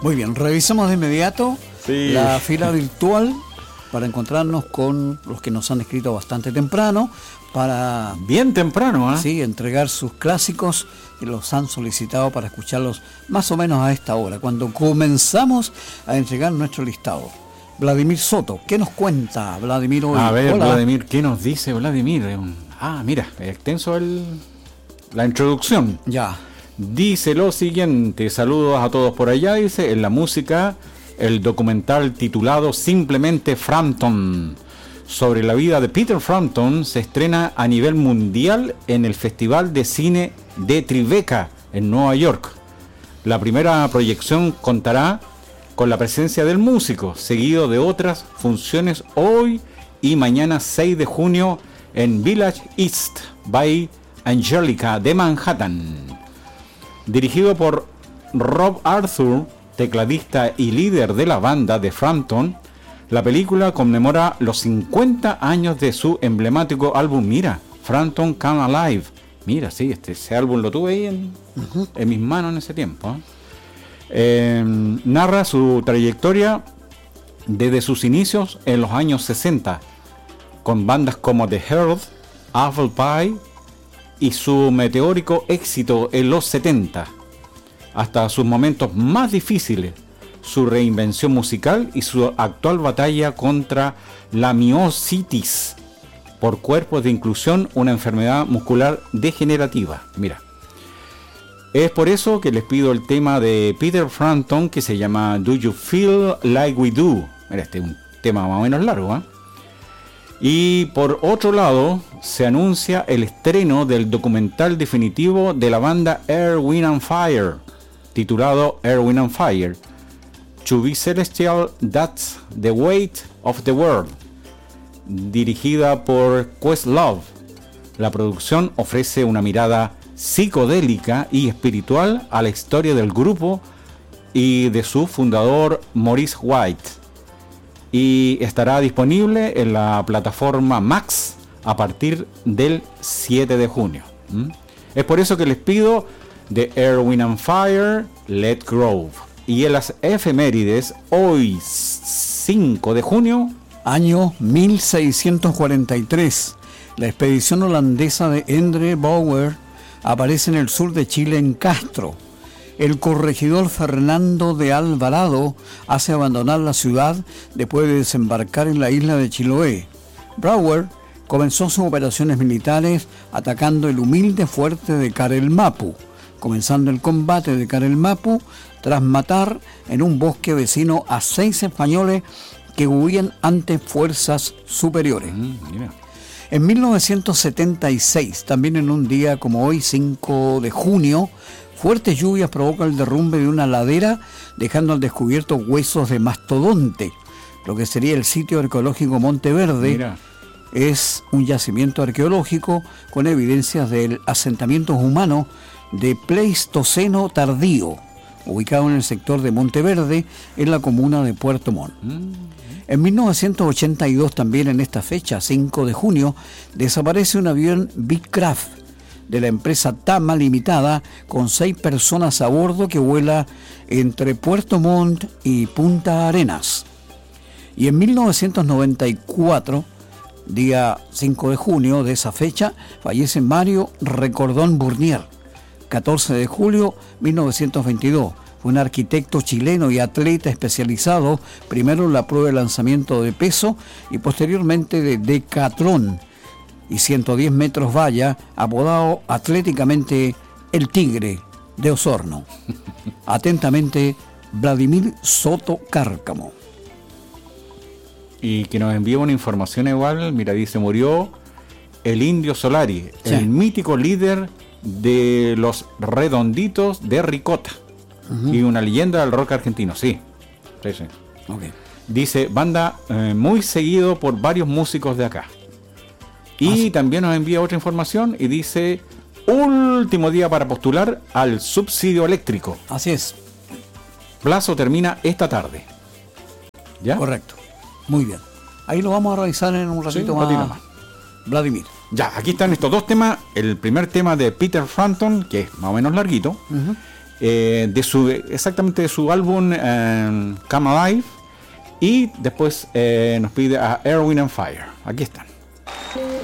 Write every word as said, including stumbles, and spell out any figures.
Muy bien, revisamos de inmediato sí. la fila virtual para encontrarnos con los que nos han escrito bastante temprano, para... Bien temprano, ¿eh? Sí, entregar sus clásicos y los han solicitado para escucharlos más o menos a esta hora, cuando comenzamos a entregar nuestro listado. Vladimir Soto, ¿qué nos cuenta Vladimir hoy? A ver, Hola. Vladimir, ¿qué nos dice Vladimir? Ah, mira, extenso el, la introducción. Ya. Dice lo siguiente, saludos a todos por allá, dice, en la música, el documental titulado simplemente Frampton, sobre la vida de Peter Frampton, se estrena a nivel mundial en el Festival de Cine de Tribeca, en Nueva York. La primera proyección contará con la presencia del músico, seguido de otras funciones hoy y mañana seis de junio en Village East by Angelica de Manhattan. Dirigido por Rob Arthur, tecladista y líder de la banda de Frampton, la película conmemora los cincuenta años de su emblemático álbum, mira, Frampton Come Alive. Mira, sí, este, ese álbum lo tuve ahí en, uh-huh. en mis manos en ese tiempo. ¿eh? Eh, narra su trayectoria desde sus inicios en los años sesenta, con bandas como The Hearth, Apple Pie, y su meteórico éxito en los setenta, hasta sus momentos más difíciles, su reinvención musical y su actual batalla contra la miositis por cuerpos de inclusión, una enfermedad muscular degenerativa. Mira, es por eso que les pido el tema de Peter Frampton que se llama Do You Feel Like We Do. Mira, este es un tema más o menos largo, ¿eh? Y por otro lado, se anuncia el estreno del documental definitivo de la banda Earth, Wind and Fire, titulado Earth, Wind and Fire, To Be Celestial, That's the Weight of the World, dirigida por Questlove. La producción ofrece una mirada psicodélica y espiritual a la historia del grupo y de su fundador Maurice White, y estará disponible en la plataforma Max a partir del siete de junio. ¿Mm? Es por eso que les pido de Earth, Wind and Fire, Let Grove. Y en las efemérides, hoy cinco de junio, año mil seiscientos cuarenta y tres, la expedición holandesa de Endre Bauer aparece en el sur de Chile, en Castro. El corregidor Fernando de Alvarado hace abandonar la ciudad después de desembarcar en la isla de Chiloé. Bauer comenzó sus operaciones militares atacando el humilde fuerte de Carelmapu, comenzando el combate de Carelmapu tras matar en un bosque vecino a seis españoles que huían ante fuerzas superiores. Mm, yeah. En mil novecientos setenta y seis, también en un día como hoy, cinco de junio, fuertes lluvias provocan el derrumbe de una ladera, dejando al descubierto huesos de mastodonte. Lo que sería el sitio arqueológico Monteverde. Mira. Es un yacimiento arqueológico con evidencias del asentamiento humano de Pleistoceno tardío, ubicado en el sector de Monteverde, en la comuna de Puerto Montt. Mm. En mil novecientos ochenta y dos, también en esta fecha, cinco de junio, desaparece un avión Beechcraft de la empresa Tama Limitada con seis personas a bordo que vuela entre Puerto Montt y Punta Arenas. Y en mil novecientos noventa y cuatro, día cinco de junio de esa fecha, fallece Mario Recordón Burnier. catorce de julio de mil novecientos veintidós, fue un arquitecto chileno y atleta especializado, primero en la prueba de lanzamiento de peso y posteriormente de decatlón y ciento diez metros valla, apodado atléticamente el Tigre de Osorno. Atentamente, Vladimir Soto Cárcamo. Y que nos envía una información igual, mira, dice, murió el Indio Solari, sí, el mítico líder de los Redonditos de Ricota, uh-huh, y una leyenda del rock argentino, sí. Sí, sí. Okay. Dice, banda eh, muy seguido por varios músicos de acá. Y ah, sí, también nos envía otra información y dice, último día para postular al subsidio eléctrico. Así es. Plazo termina esta tarde. ¿Ya? Correcto. Muy bien. Ahí lo vamos a revisar en un ratito, sí, más. más. Vladimir. Ya, aquí están estos dos temas. El primer tema de Peter Frampton, que es más o menos larguito. Uh-huh. eh, de su, exactamente de su álbum eh, Come Alive, y después eh, nos pide a Air, Wind and Fire. Aquí están.